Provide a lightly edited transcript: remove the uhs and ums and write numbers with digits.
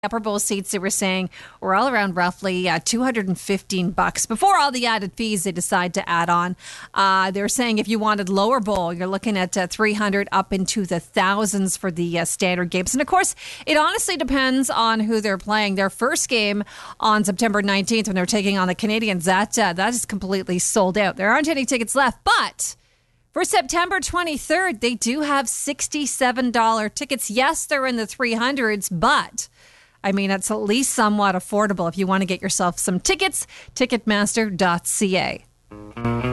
Upper Bowl seats, they were saying, were all around roughly $215 before all the added fees they decide to add on. They're saying if you wanted lower bowl, you're looking at 300 up into the thousands for the standard games. And of course, it honestly depends on who they're playing. Their first game on September 19th when they're taking on the Canadians, that is completely sold out. There aren't any tickets left, but for September 23rd, they do have $67 tickets. Yes, they're in the 300s, but I mean, it's at least somewhat affordable if you want to get yourself some tickets. Ticketmaster.ca.